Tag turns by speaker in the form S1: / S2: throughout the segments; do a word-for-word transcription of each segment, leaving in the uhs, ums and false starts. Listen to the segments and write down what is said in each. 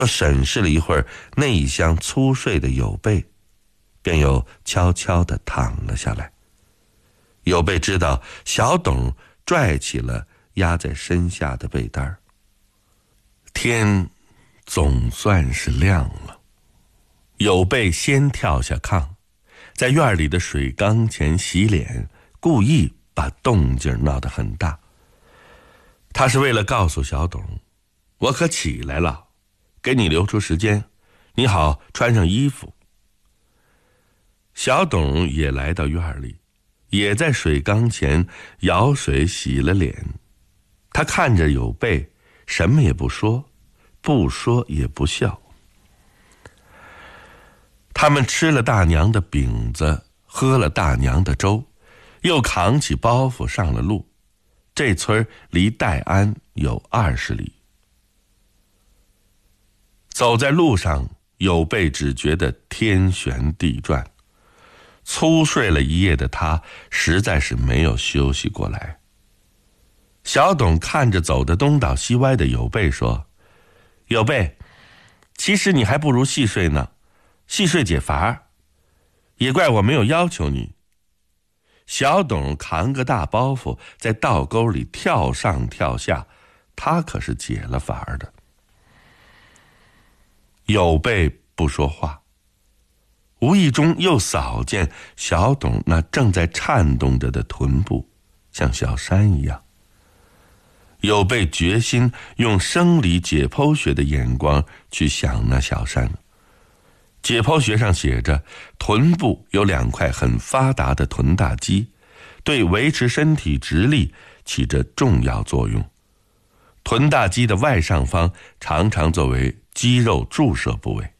S1: 又审视了一会儿内向粗睡的有备，便又悄悄地躺了下来。有备知道小董拽起了压在身下的被单，天总算是亮了。有备先跳下炕，在院里的水缸前洗脸，故意把动静闹得很大。他是为了告诉小董，我可起来了，给你留出时间，你好穿上衣服。小董也来到院里，也在水缸前舀水洗了脸。他看着有备，什么也不说，不说也不笑。他们吃了大娘的饼子，喝了大娘的粥，又扛起包袱上了路。这村离戴安有二十里。走在路上，有备只觉得天旋地转，粗睡了一夜的他实在是没有休息过来。小董看着走得东倒西歪的有备说，有备，其实你还不如细睡呢，细睡解乏，也怪我没有要求你。小董扛个大包袱在道沟里跳上跳下，他可是解了乏的。有备不说话，无意中又扫见小董那正在颤动着的臀部，像小山一样。有备决心用生理解剖学的眼光去想那小山。解剖学上写着，臀部有两块很发达的臀大肌，对维持身体直立起着重要作用。臀大肌的外上方常常作为肌肉注射部位。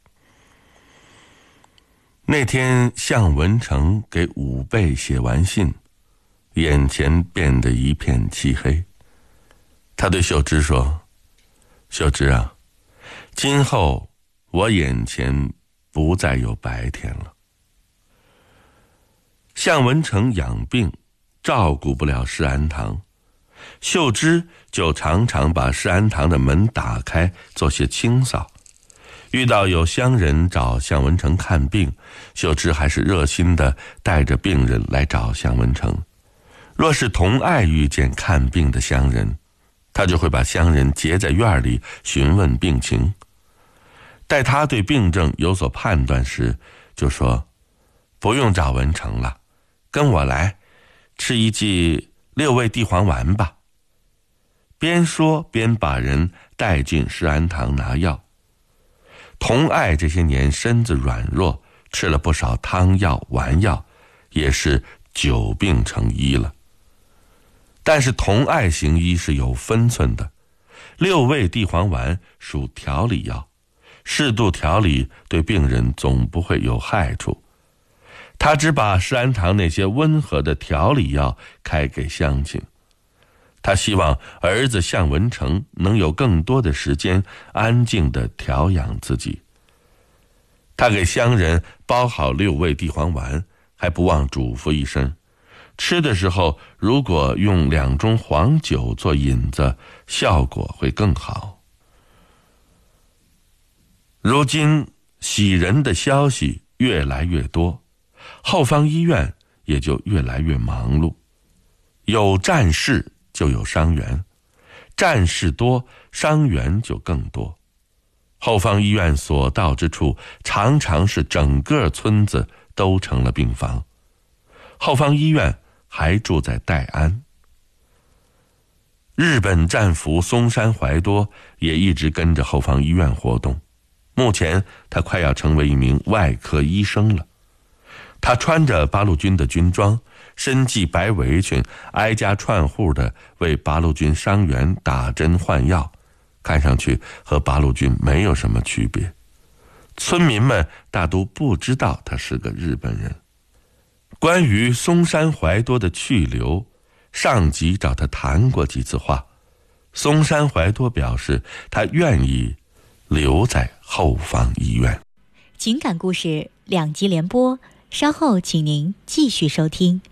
S1: 那天向文成给武备写完信，眼前变得一片漆黑。他对秀芝说，秀芝啊，今后我眼前不再有白天了。向文成养病，照顾不了施安堂，秀芝就常常把施安堂的门打开，做些清扫。遇到有乡人找向文成看病，秀芝还是热心地带着病人来找向文成。若是童爱遇见看病的乡人，他就会把乡人截在院里询问病情。待他对病症有所判断时，就说，不用找文成了，跟我来吃一剂六味地黄丸吧。边说边把人带进施安堂拿药。童爱这些年身子软弱，吃了不少汤药丸药，也是久病成医了。但是童爱行医是有分寸的，六味地黄丸属调理药，适度调理对病人总不会有害处。他只把施安堂那些温和的调理药开给乡亲。他希望儿子向文成能有更多的时间安静地调养自己。他给乡人包好六味地黄丸，还不忘嘱咐一声，吃的时候如果用两盅黄酒做引子，效果会更好。如今喜人的消息越来越多，后方医院也就越来越忙碌。有战事就有伤员，战事多，伤员就更多。后方医院所到之处，常常是整个村子都成了病房。后方医院还住在戴安。日本战俘松山怀多也一直跟着后方医院活动，目前他快要成为一名外科医生了。他穿着八路军的军装，身系白围裙，挨家串户地为八路军伤员打针换药，看上去和八路军没有什么区别。村民们大都不知道他是个日本人。关于松山怀多的去留，上级找他谈过几次话，松山怀多表示他愿意留在后方医院。
S2: 情感故事两集连播，稍后请您继续收听。